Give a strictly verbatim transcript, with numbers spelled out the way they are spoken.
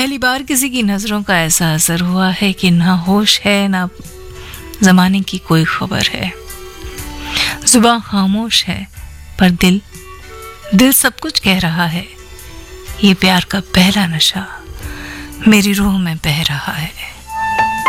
पहली बार किसी की नजरों का ऐसा असर हुआ है कि ना होश है ना जमाने की कोई खबर है। जुबान खामोश है पर दिल दिल सब कुछ कह रहा है। ये प्यार का पहला नशा मेरी रूह में बह रहा है।